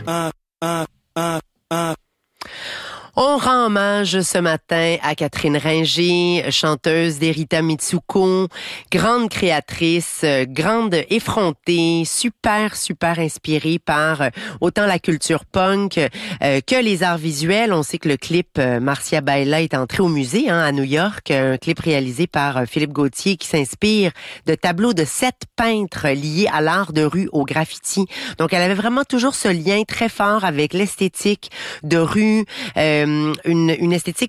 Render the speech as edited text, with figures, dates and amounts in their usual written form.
On rend hommage ce matin à Catherine Ringer, chanteuse d'Erita Mitsuko, grande créatrice, grande effrontée, super inspirée par autant la culture punk que les arts visuels. On sait que le clip Marcia Baila est entré au musée à New York, un clip réalisé par Philippe Gauthier qui s'inspire de tableaux de 7 peintres liés à l'art de rue, au graffiti. Donc elle avait vraiment toujours ce lien très fort avec l'esthétique de rue, une esthétique